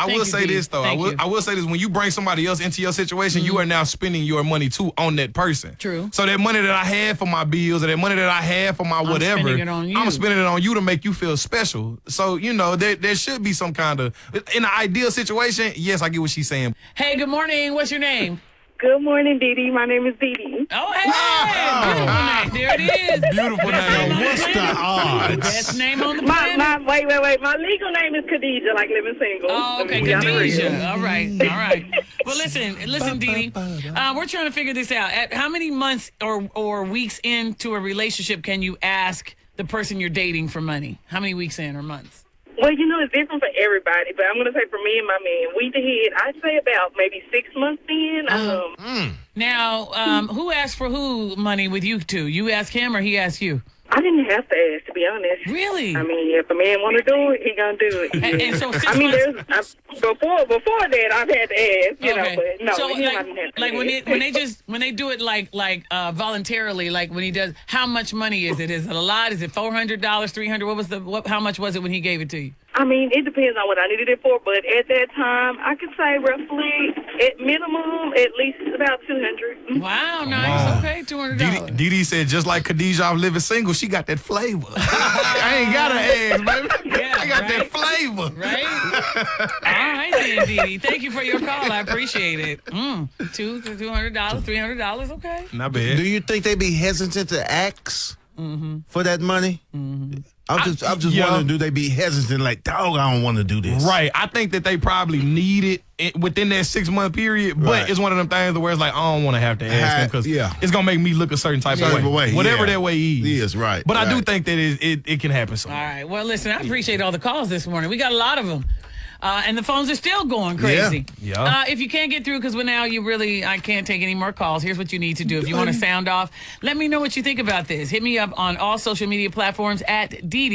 I will say this though. I will say this: when you bring somebody else into your situation, you are now spending your money too on that person. True. So that money that I had for my bills, or that money that I had for my whatever, I'm spending it on you to make you feel special. So there should be some kind of, in an ideal situation. Yes, I get what she's saying. Hey, good morning. What's your name? Good morning, Dee Dee. My name is Dee Dee. Oh, hey! Beautiful name. There it is. Beautiful name. What's the odds? Best name on the planet. Wait. My legal name is Khadijah, like living single. Oh, okay, Khadijah. All right. Well, listen, Dee Dee. We're trying to figure this out. At how many months or weeks into a relationship can you ask the person you're dating for money? How many weeks in or months? Well, it's different for everybody, but I'm going to say for me and my man, we did, I'd say about maybe 6 months in. Now, who asked for who money with you two? You ask him or he asked you? I didn't have to ask, to be honest. Really? I mean, if a man want to do it, he going to do it. And so 6 I mean, months... before that, I've had to ask, but no, so I didn't have to ask. when they do it like voluntarily, like when he does, how much money is it? Is it a lot? Is it $400, $300? How much was it when he gave it to you? I mean, it depends on what I needed it for, but at that time, I could say roughly, at minimum, at least about $200. Wow, nice. Okay, $200. Dee Dee said, just like Khadijah off Living Single, she got that flavor. I ain't got to ask, baby. Yeah, I got that flavor. Right? All right, then, Dee Dee. Thank you for your call. I appreciate it. $200, $300, okay. Not bad. Do you think they be hesitant to ask for that money? I'm just wondering, do they be hesitant like, dog, I don't want to do this? Right. I think that they probably need it within that 6 month period, but it's one of them things where it's like, I don't want to have to ask him because it's going to make me look a certain type of way. Whatever that way is. Right. But I do think that it can happen sometimes. All right. Well, listen, I appreciate all the calls this morning. We got a lot of them. And the phones are still going crazy. Yeah. If you can't get through, because now I can't take any more calls, here's what you need to do. If you want to sound off, let me know what you think about this. Hit me up on all social media platforms at Dee Dee.